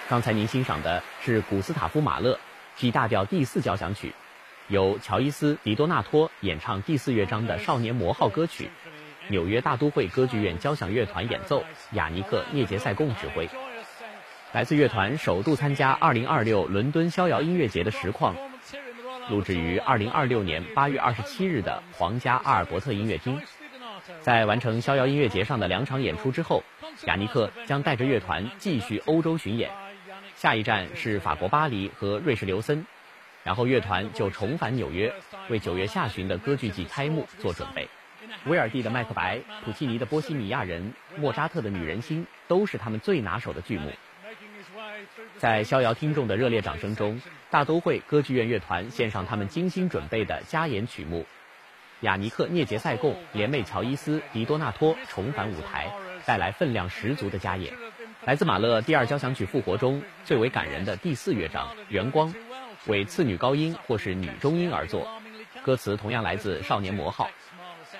刚才您欣赏的是古斯塔夫·马勒 G 大调第4交响曲，由乔伊斯·迪多纳托演唱第4乐章的少年魔号歌曲，纽约大都会歌剧院交响乐团演奏，雅尼克·涅杰塞贡指挥。来自乐团首度参加2026伦敦逍遥音乐节的实况，录制于2026年8月27日的皇家阿尔伯特音乐厅。在完成逍遥音乐节上的2场演出之后，雅尼克将带着乐团继续欧洲巡演，下一站是法国巴黎和瑞士琉森，然后乐团就重返纽约，为9月下旬的歌剧季开幕做准备。威尔第的《麦克白》、普契尼的《波西米亚人》、莫扎特的《女人心》都是他们最拿手的剧目。在逍遥听众的热烈掌声中，大都会歌剧院乐团献上他们精心准备的加演曲目。雅尼克·涅杰塞贡联袂乔伊斯·迪多纳托重返舞台，带来分量十足的加演。来自马勒第2交响曲复活中最为感人的第4乐章《圆光》，为次女高音或是女中音而作，歌词同样来自少年魔号。